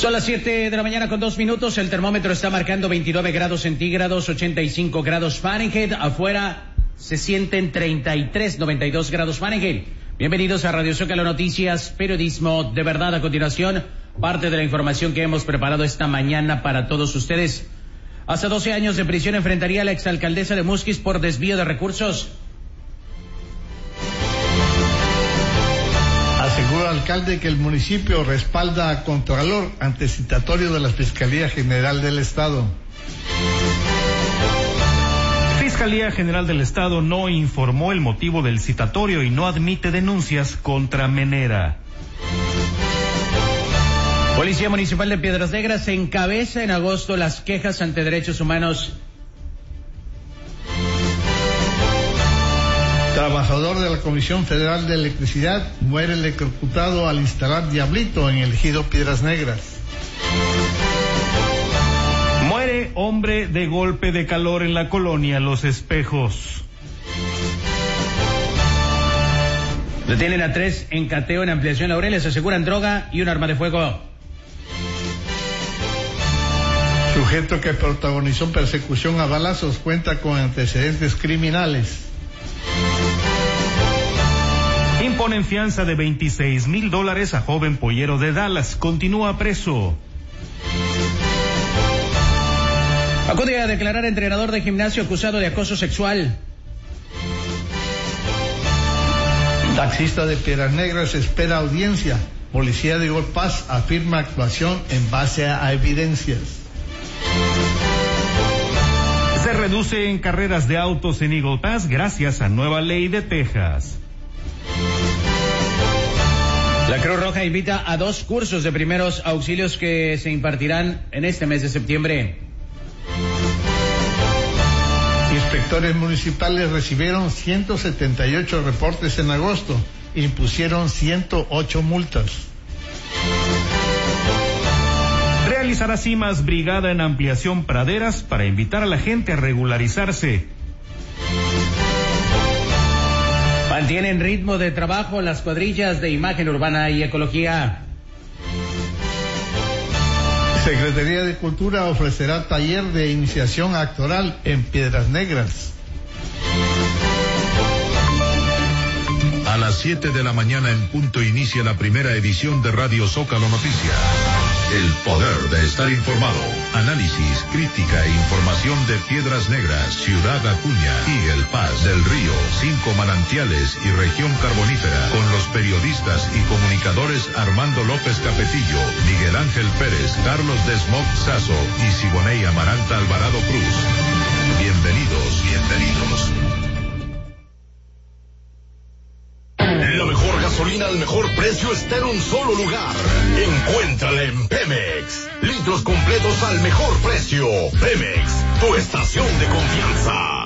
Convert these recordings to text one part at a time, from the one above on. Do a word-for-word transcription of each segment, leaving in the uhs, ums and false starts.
Son las siete de la mañana con dos minutos. El termómetro está marcando veintinueve grados centígrados, ochenta y cinco grados Fahrenheit. Afuera se sienten treinta y tres, noventa y dos grados Fahrenheit. Bienvenidos a Radio Zócalo Noticias, periodismo de verdad. A continuación, parte de la información que hemos preparado esta mañana para todos ustedes. Hasta doce años de prisión enfrentaría a la exalcaldesa de Musquis por desvío de recursos. Asegura el alcalde que el municipio respalda a Contralor ante citatorio de la Fiscalía General del Estado. Fiscalía General del Estado no informó el motivo del citatorio y no admite denuncias contra Menera. Policía Municipal de Piedras Negras encabeza en agosto las quejas ante derechos humanos. Trabajador de la Comisión Federal de Electricidad muere electrocutado al instalar diablito en el ejido Piedras Negras. Muere hombre de golpe de calor en la colonia Los Espejos. Detienen a tres en cateo en Ampliación Laureles, aseguran droga y un arma de fuego. Sujeto que protagonizó persecución a balazos cuenta con antecedentes criminales. Imponen fianza de veintiséis mil dólares a joven pollero de Dallas. Continúa preso. Acude a declarar entrenador de gimnasio acusado de acoso sexual. Taxista de Piedras Negras espera audiencia. Policía de Eagle Pass afirma actuación en base a evidencias. Se reduce en carreras de autos en Eagle Pass gracias a nueva ley de Texas. La Cruz Roja invita a dos cursos de primeros auxilios que se impartirán en este mes de septiembre. Inspectores municipales recibieron ciento setenta y ocho reportes en agosto, impusieron ciento ocho multas. Realizará cimas brigada en Ampliación Praderas para invitar a la gente a regularizarse. Mantienen ritmo de trabajo las cuadrillas de imagen urbana y ecología. Secretaría de Cultura ofrecerá taller de iniciación actoral en Piedras Negras. A las siete de la mañana en punto inicia la primera edición de Radio Zócalo Noticias. El poder de estar informado. Análisis, crítica e información de Piedras Negras, Ciudad Acuña y El Paz del Río, Cinco Manantiales y Región Carbonífera, con los periodistas y comunicadores Armando López Capetillo, Miguel Ángel Pérez, Carlos Desmog Sazo y Siboney Amaranta Alvarado Cruz. Bienvenidos, bienvenidos. La mejor gasolina al mejor precio está en un solo lugar. Encuéntrala en Pemex. Litros completos al mejor precio. Pemex, tu estación de confianza.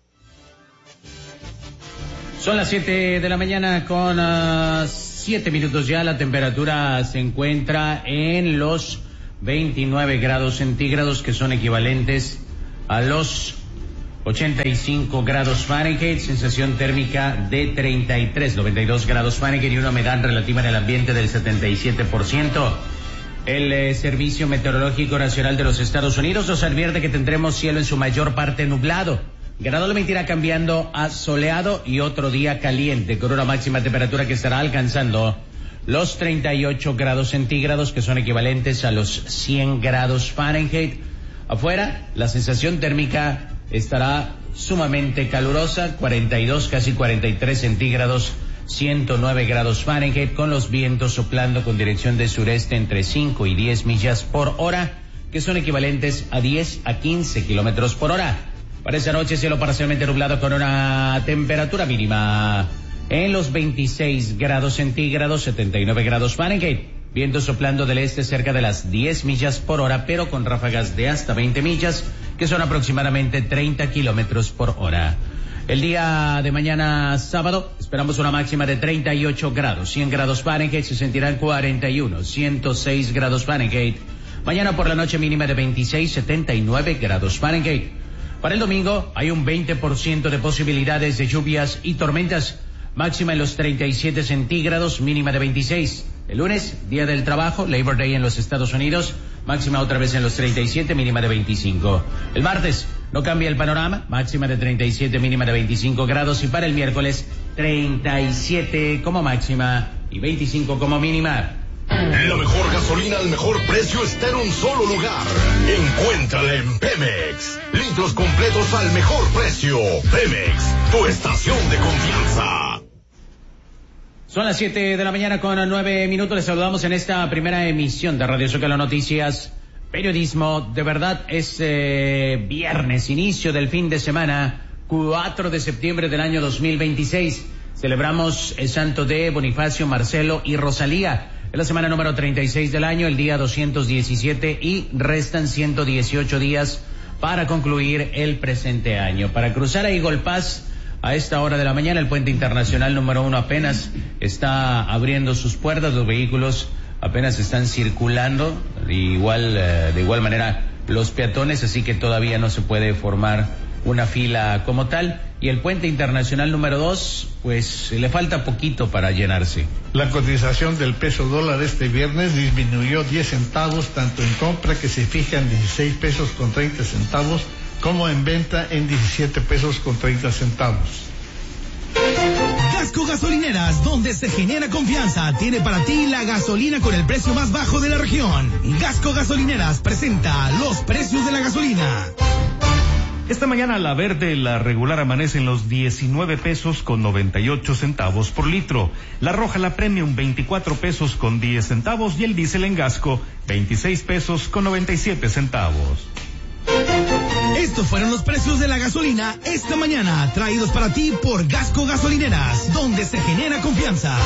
Son las siete de la mañana con uh, siete minutos ya. La temperatura se encuentra en los veintinueve grados centígrados, que son equivalentes a los ochenta y cinco grados Fahrenheit, sensación térmica de treinta y tres, noventa y dos grados Fahrenheit y una humedad relativa en el ambiente del setenta y siete por ciento. El eh, Servicio Meteorológico Nacional de los Estados Unidos nos advierte que tendremos cielo en su mayor parte nublado, gradualmente irá cambiando a soleado y otro día caliente, con una máxima temperatura que estará alcanzando los treinta y ocho grados centígrados, que son equivalentes a los cien grados Fahrenheit. Afuera, la sensación térmica estará sumamente calurosa, cuarenta y dos, casi cuarenta y tres centígrados, ciento nueve grados Fahrenheit, con los vientos soplando con dirección de sureste entre cinco y diez millas por hora, que son equivalentes a diez a quince kilómetros por hora. Para esta noche, cielo parcialmente nublado con una temperatura mínima en los veintiséis grados centígrados, setenta y nueve grados Fahrenheit. Viento soplando del este cerca de las diez millas por hora, pero con ráfagas de hasta veinte millas, que son aproximadamente treinta kilómetros por hora. El día de mañana sábado esperamos una máxima de treinta y ocho grados, cien grados Fahrenheit, se sentirán cuarenta y uno, ciento seis grados Fahrenheit. Mañana por la noche mínima de veintiséis, setenta y nueve grados Fahrenheit. Para el domingo hay un veinte por ciento de posibilidades de lluvias y tormentas, máxima en los treinta y siete centígrados, mínima de veintiséis. El lunes, Día del Trabajo, Labor Day en los Estados Unidos, máxima otra vez en los treinta y siete, mínima de veinticinco. El martes, no cambia el panorama, máxima de treinta y siete, mínima de veinticinco grados. Y para el miércoles, treinta y siete como máxima y veinticinco como mínima. La mejor gasolina al mejor precio está en un solo lugar. Encuéntrala en Pemex. Litros completos al mejor precio. Pemex, tu estación de confianza. Son las siete de la mañana con nueve minutos. Les saludamos en esta primera emisión de Radio Zócalo Noticias. Periodismo de verdad. Es eh, viernes, inicio del fin de semana, cuatro de septiembre del año dos mil veintiséis. Celebramos el santo de Bonifacio, Marcelo y Rosalía. Es la semana número treinta y seis del año, el día doscientos diecisiete, y restan ciento dieciocho días para concluir el presente año. Para cruzar a Eagle Pass a esta hora de la mañana, el puente internacional número uno apenas está abriendo sus puertas, los vehículos apenas están circulando, de igual, de igual manera los peatones, así que todavía no se puede formar una fila como tal. Y el puente internacional número dos, pues le falta poquito para llenarse. La cotización del peso dólar este viernes disminuyó diez centavos, tanto en compra, que se fija en dieciséis pesos con treinta centavos, como en venta en diecisiete pesos con treinta centavos. Gasco Gasolineras, donde se genera confianza, tiene para ti la gasolina con el precio más bajo de la región. Gasco Gasolineras presenta los precios de la gasolina. Esta mañana la verde, la regular, amanece en los diecinueve pesos con noventa y ocho centavos por litro. La roja, la premium, veinticuatro pesos con diez centavos, y el diésel en Gasco, veintiséis pesos con noventa y siete centavos. Estos fueron los precios de la gasolina esta mañana, traídos para ti por Gasco Gasolineras, donde se genera confianza.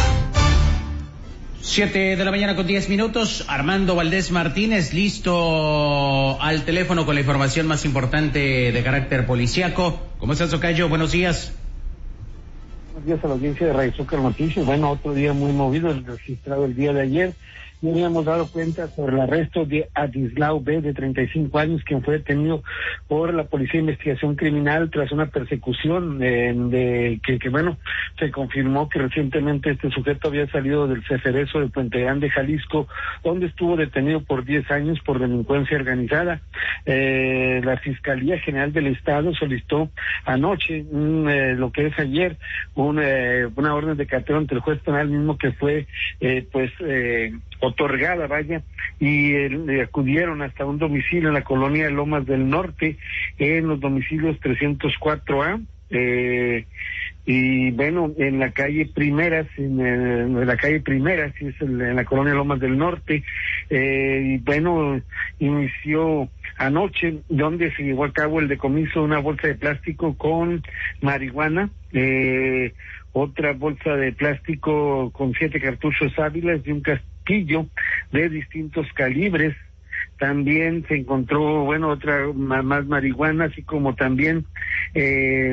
Siete de la mañana con diez minutos. Armando Valdés Martínez, listo al teléfono con la información más importante de carácter policiaco. ¿Cómo estás, Tocayo? Buenos días. Buenos días a la audiencia de Radio Zócalo Noticias. Bueno, otro día muy movido, el registrado el día de ayer. Ya habíamos dado cuenta sobre el arresto de Adislao B., de treinta y cinco años, quien fue detenido por la Policía de Investigación Criminal tras una persecución eh, de que, que, bueno, se confirmó que recientemente este sujeto había salido del Ceferezo de Puente Grande, Jalisco, donde estuvo detenido por diez años por delincuencia organizada. Eh, la Fiscalía General del Estado solicitó anoche, un, eh, lo que es ayer, un, eh, una orden de cateo ante el juez penal mismo que fue, eh, pues, eh, otorgada, vaya, y eh, acudieron hasta un domicilio en la colonia de Lomas del Norte, en los domicilios trescientos cuatro A, eh, y bueno, en la calle Primeras, en, en la calle Primeras, sí, es el, en la colonia Lomas del Norte, eh, y bueno, inició anoche, donde se llevó a cabo el decomiso de una bolsa de plástico con marihuana, eh, otra bolsa de plástico con siete cartuchos Ávilas y un casquillo de distintos calibres. También se encontró, bueno, otra más marihuana, así como también eh,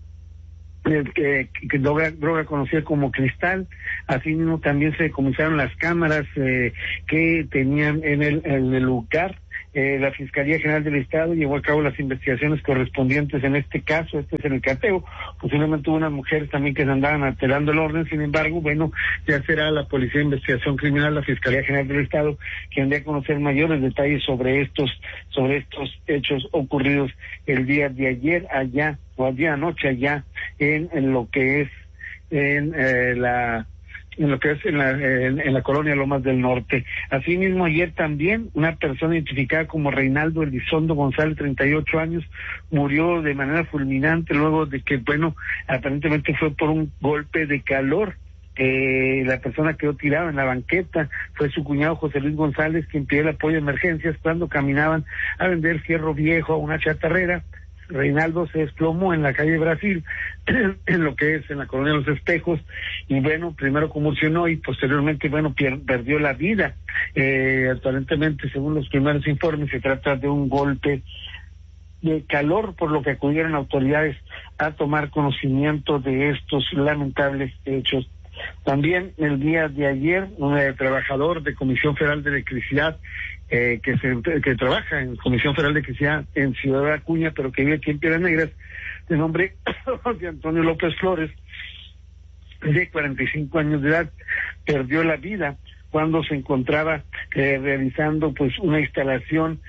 que, que droga, droga conocida como cristal. Asimismo también se decomisaron las cámaras eh, que tenían en el, en el lugar. Eh, la Fiscalía General del Estado llevó a cabo las investigaciones correspondientes en este caso. Este es en el cateo. Posiblemente hubo unas mujeres también que se andaban alterando el orden. Sin embargo, bueno, ya será la Policía de Investigación Criminal, la Fiscalía General del Estado, quien dé a conocer mayores detalles sobre estos, sobre estos hechos ocurridos el día de ayer allá, o el día de anoche allá, en, en lo que es en eh, la en lo que es en la, en, en la colonia Lomas del Norte. Asimismo, ayer también una persona identificada como Reinaldo Elizondo González, treinta y ocho años, murió de manera fulminante luego de que, bueno, aparentemente fue por un golpe de calor. Eh, la persona quedó tirada en la banqueta. Fue su cuñado José Luis González quien pidió el apoyo de emergencias cuando caminaban a vender fierro viejo a una chatarrera. Reinaldo se desplomó en la calle Brasil, en lo que es en la colonia Los Espejos, y bueno, primero convulsionó y posteriormente, bueno, pier- perdió la vida. Eh, aparentemente, según los primeros informes, se trata de un golpe de calor, por lo que acudieron autoridades a tomar conocimiento de estos lamentables hechos. También el día de ayer, un eh, trabajador de Comisión Federal de Electricidad, eh, que se que trabaja en Comisión Federal de Electricidad en Ciudad de Acuña, pero que vive aquí en Piedras Negras, de nombre de Antonio López Flores, de cuarenta y cinco años de edad, perdió la vida cuando se encontraba eh, realizando pues una instalación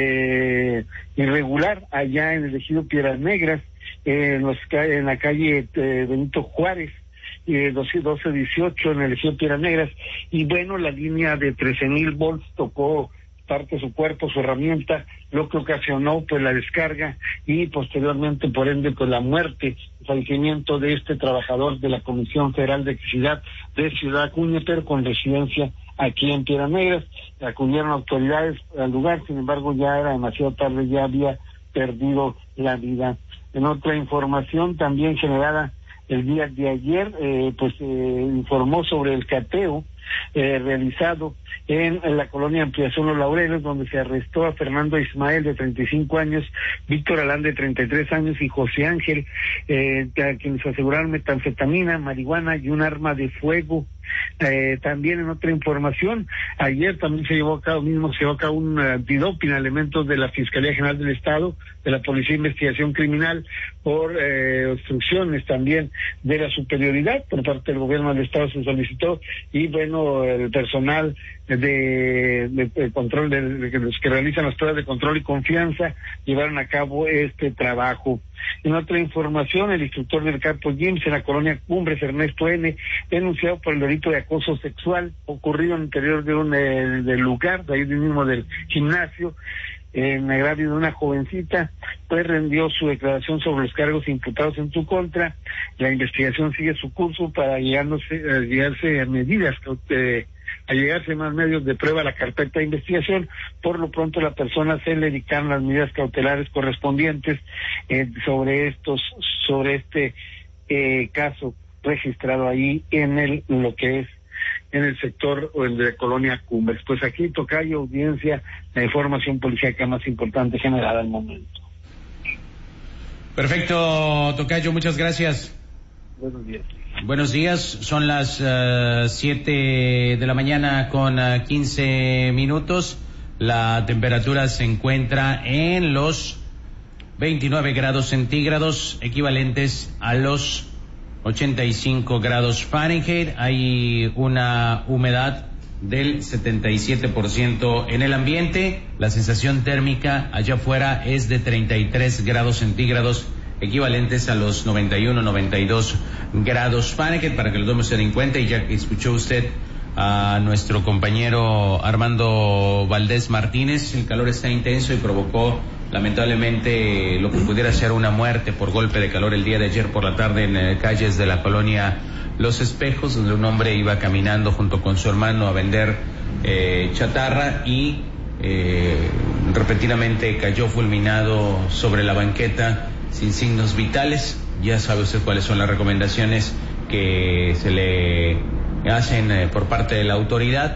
eh, irregular allá en el ejido Piedras Negras, eh, en, los, en la calle eh, Benito Juárez, eh, doce dieciocho en el ejido Piedras Negras, y bueno, la línea de trece mil volts tocó parte de su cuerpo, su herramienta, lo que ocasionó pues la descarga y posteriormente por ende pues la muerte, el fallecimiento de este trabajador de la Comisión Federal de Electricidad de Ciudad Acuña, pero con residencia aquí en Piedras Negras. Acudieron autoridades al lugar, sin embargo ya era demasiado tarde, ya había perdido la vida. En otra información también generada el día de ayer, eh, pues eh, informó sobre el cateo eh, realizado en, en la colonia Ampliación Los Laureles, donde se arrestó a Fernando Ismael, de treinta y cinco años, Víctor Alán, de treinta y tres años, y José Ángel, eh, a quienes aseguraron metanfetamina, marihuana y un arma de fuego. Eh, también en otra información, ayer también se llevó a cabo mismo se llevó a cabo un antidoping a elementos de la Fiscalía General del Estado, de la Policía de Investigación Criminal, por eh, obstrucciones también de la superioridad por parte del gobierno del Estado, se solicitó, y bueno, el personal de, de, de control, de, de los que realizan las pruebas de control y confianza, llevaron a cabo este trabajo. En otra información, el instructor del Campo Gyms en la colonia Cumbres, Ernesto N., denunciado por el delito de acoso sexual ocurrido en el interior de un eh, del lugar, de ahí mismo del gimnasio, en agravio de una jovencita, pues rendió su declaración sobre los cargos imputados en su contra. La investigación sigue su curso para llegándose, eh, llegarse a medidas eh, a llegarse más medios de prueba a la carpeta de investigación. Por lo pronto la persona se le dictaron las medidas cautelares correspondientes eh, sobre estos, sobre este eh, caso registrado ahí en el lo que es en el sector o el de Colonia Cumbres. Pues aquí, tocayo, audiencia, la información policíaca más importante generada al momento. Perfecto, tocayo, muchas gracias. Buenos días. Buenos días, son las uh, siete de la mañana con uh, quince minutos. La temperatura se encuentra en los veintinueve grados centígrados, equivalentes a los ochenta y cinco grados Fahrenheit. Hay una humedad del setenta y siete por ciento en el ambiente. La sensación térmica allá afuera es de treinta y tres grados centígrados, equivalentes a los noventa y uno, noventa y dos grados Fahrenheit, para que lo tomemos en cuenta. Y ya que escuchó usted a nuestro compañero Armando Valdés Martínez, el calor está intenso y provocó lamentablemente lo que pudiera ser una muerte por golpe de calor el día de ayer por la tarde en eh, calles de la colonia Los Espejos, donde un hombre iba caminando junto con su hermano a vender eh, chatarra y eh, repentinamente cayó fulminado sobre la banqueta sin signos vitales. Ya sabe usted cuáles son las recomendaciones que se le hacen eh, por parte de la autoridad: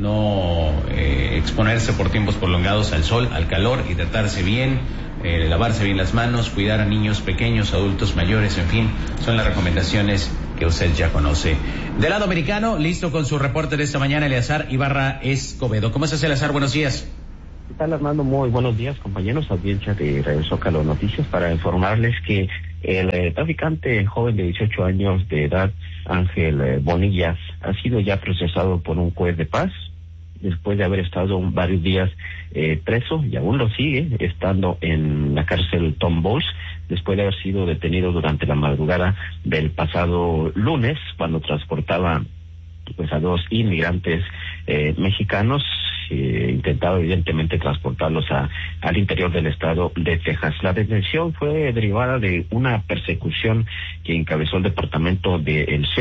no eh, exponerse por tiempos prolongados al sol, al calor, y tratarse bien, eh, lavarse bien las manos, cuidar a niños pequeños, adultos mayores, en fin, son las recomendaciones que usted ya conoce. Del lado americano, listo con su reporte de esta mañana, Eleazar Ibarra Escobedo. ¿Cómo estás, Eleazar? Buenos días. ¿Qué tal, Armando? Muy buenos días, compañeros, audiencia de Radio Zócalo Noticias, para informarles que el eh, traficante joven de dieciocho años de edad, Ángel eh, Bonillas, ha sido ya procesado por un juez de paz después de haber estado varios días eh, preso, y aún lo sigue estando en la cárcel Tom Bowles, después de haber sido detenido durante la madrugada del pasado lunes, cuando transportaba pues a dos inmigrantes eh, mexicanos. Eh, intentaba evidentemente transportarlos a, al interior del estado de Texas. La detención fue derivada de una persecución que encabezó el departamento del